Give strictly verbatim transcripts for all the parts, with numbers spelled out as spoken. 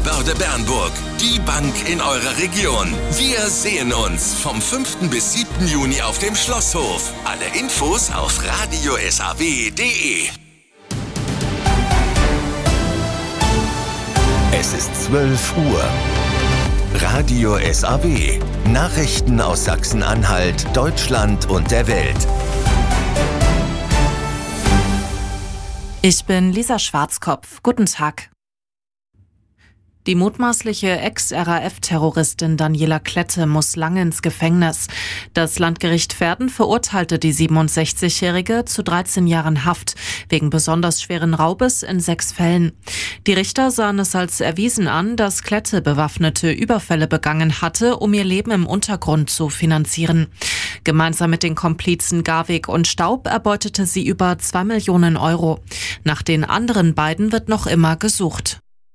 Börde-Bernburg. Die Bank in eurer Region. Wir sehen uns vom fünften bis siebten Juni auf dem Schlosshof. Alle Infos auf radio s a w punkt d e. Es ist zwölf Uhr. Radio S A W. Nachrichten aus Sachsen-Anhalt, Deutschland und der Welt. Ich bin Lisa Schwarzkopf. Guten Tag. Die mutmaßliche Ex-R A F-Terroristin Daniela Klette muss lange ins Gefängnis. Das Landgericht Verden verurteilte die siebenundsechzigjährige zu dreizehn Jahren Haft wegen besonders schweren Raubes in sechs Fällen. Die Richter sahen es als erwiesen an, dass Klette bewaffnete Überfälle begangen hatte, um ihr Leben im Untergrund zu finanzieren. Gemeinsam mit den Komplizen Garweg und Staub erbeutete sie über zwei Millionen Euro. Nach den anderen beiden wird noch immer gesucht.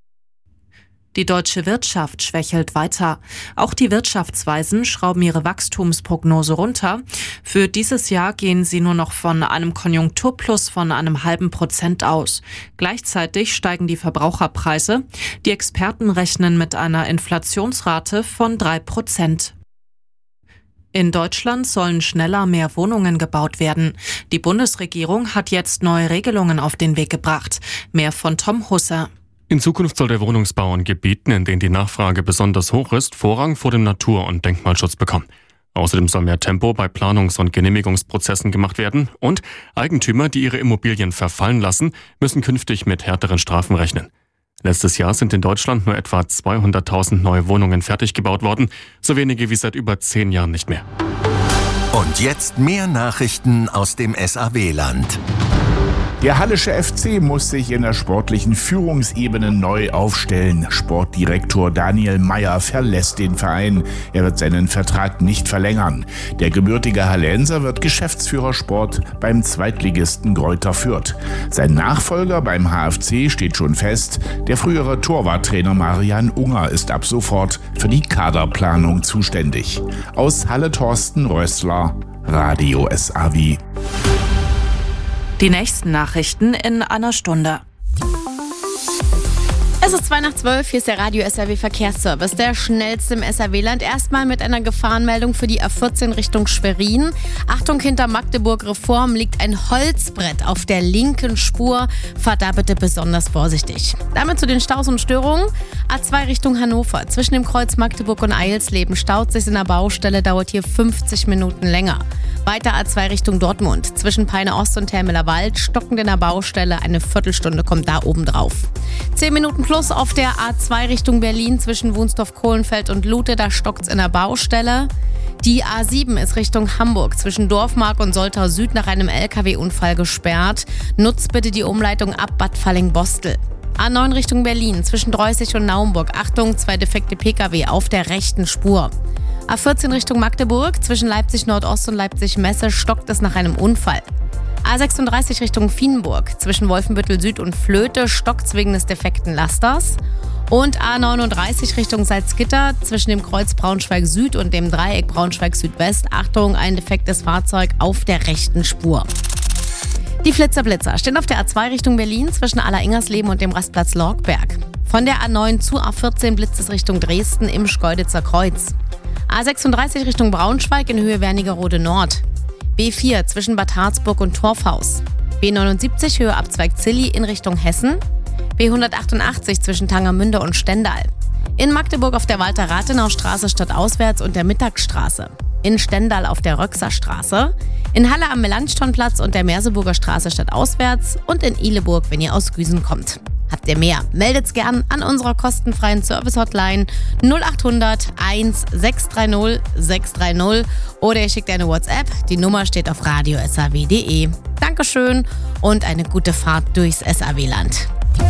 Die deutsche Wirtschaft schwächelt weiter. Auch die Wirtschaftsweisen schrauben ihre Wachstumsprognose runter. Für dieses Jahr gehen sie nur noch von einem Konjunkturplus von einem halben Prozent aus. Gleichzeitig steigen die Verbraucherpreise. Die Experten rechnen mit einer Inflationsrate von drei Prozent. In Deutschland sollen schneller mehr Wohnungen gebaut werden. Die Bundesregierung hat jetzt neue Regelungen auf den Weg gebracht. Mehr von Tom Husser. In Zukunft soll der Wohnungsbau in Gebieten, in denen die Nachfrage besonders hoch ist, Vorrang vor dem Natur- und Denkmalschutz bekommen. Außerdem soll mehr Tempo bei Planungs- und Genehmigungsprozessen gemacht werden und Eigentümer, die ihre Immobilien verfallen lassen, müssen künftig mit härteren Strafen rechnen. Letztes Jahr sind in Deutschland nur etwa zweihunderttausend neue Wohnungen fertig gebaut worden, so wenige wie seit über zehn Jahren nicht mehr. Und jetzt mehr Nachrichten aus dem S A W-Land. Der Hallische F C muss sich in der sportlichen Führungsebene neu aufstellen. Sportdirektor Daniel Meyer verlässt den Verein. Er wird seinen Vertrag nicht verlängern. Der gebürtige Hallenser wird Geschäftsführer Sport beim Zweitligisten Greuther Fürth. Sein Nachfolger beim H F C steht schon fest. Der frühere Torwarttrainer Marian Unger ist ab sofort für die Kaderplanung zuständig. Aus Halle Thorsten Rössler, Radio S A W. Die nächsten Nachrichten in einer Stunde. Es ist zwei nach zwölf, hier ist der Radio S A W Verkehrsservice, der schnellste im S A W-Land. Erstmal mit einer Gefahrenmeldung für die A vierzehn Richtung Schwerin. Achtung, hinter Magdeburg-Reform liegt ein Holzbrett auf der linken Spur. Fahrt da bitte besonders vorsichtig. Damit zu den Staus und Störungen. A zwei Richtung Hannover. Zwischen dem Kreuz Magdeburg und Eilsleben staut sich in der Baustelle, dauert hier fünfzig Minuten länger. Weiter A zwei Richtung Dortmund. Zwischen Peine Ost und Termeler Wald stockend in der Baustelle. Eine Viertelstunde kommt da oben drauf. Zehn Minuten plus auf der A zwei Richtung Berlin zwischen Wunsdorf-Kohlenfeld und Lute. Da stockt's in der Baustelle. Die A sieben ist Richtung Hamburg zwischen Dorfmark und Soltau Süd nach einem L K W-Unfall gesperrt. Nutzt bitte die Umleitung ab Bad Falling-Bostel. A neun Richtung Berlin zwischen Dreußig und Naumburg. Achtung, zwei defekte P K W auf der rechten Spur. A vierzehn Richtung Magdeburg zwischen Leipzig Nordost und Leipzig Messe stockt es nach einem Unfall. A sechsunddreißig Richtung Vienburg zwischen Wolfenbüttel Süd und Flöte stockt's wegen des defekten Lasters. Und A neununddreißig Richtung Salzgitter zwischen dem Kreuz Braunschweig Süd und dem Dreieck Braunschweig Südwest. Achtung, ein defektes Fahrzeug auf der rechten Spur. Die Flitzer-Blitzer stehen auf der A zwei Richtung Berlin zwischen Alleringers-Leben und dem Rastplatz Lorgberg. Von der A neun zu A vierzehn blitzt es Richtung Dresden im Schkeuditzer Kreuz. A sechsunddreißig Richtung Braunschweig in Höhe Wernigerode Nord. B vier zwischen Bad Harzburg und Torfhaus. B neunundsiebzig Höhe Abzweig Zilli in Richtung Hessen. B hundertachtundachtzig zwischen Tangermünde und Stendal. In Magdeburg auf der Walter-Rathenau-Straße stadtauswärts und der Mittagsstraße. In Stendal auf der Röxerstraße. In Halle am Melanchthonplatz und der Merseburger Straße stadtauswärts. Und in Ihleburg, wenn ihr aus Güsen kommt. Habt ihr mehr? Meldet's gern an unserer kostenfreien Service-Hotline null achthundert eins sechs drei null sechs drei null oder ihr schickt eine WhatsApp. Die Nummer steht auf radio s a w punkt d e. Dankeschön und eine gute Fahrt durchs S A W-Land.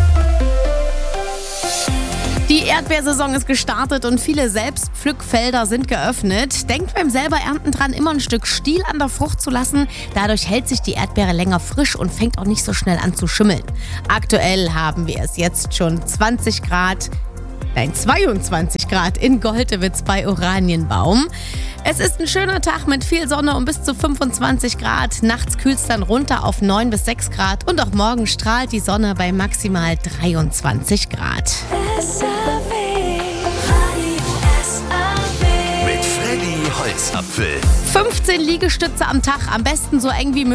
Die Erdbeersaison ist gestartet und viele Selbstpflückfelder sind geöffnet. Denkt beim selber Ernten dran, immer ein Stück Stiel an der Frucht zu lassen. Dadurch hält sich die Erdbeere länger frisch und fängt auch nicht so schnell an zu schimmeln. Aktuell haben wir es jetzt schon zwanzig Grad, nein zweiundzwanzig Grad in Goldewitz bei Oranienbaum. Es ist ein schöner Tag mit viel Sonne und bis zu fünfundzwanzig Grad. Nachts kühlt es dann runter auf neun bis sechs Grad und auch morgen strahlt die Sonne bei maximal dreiundzwanzig Grad. S A W Eiszapfel. fünfzehn Liegestütze am Tag, am besten so eng wie möglich.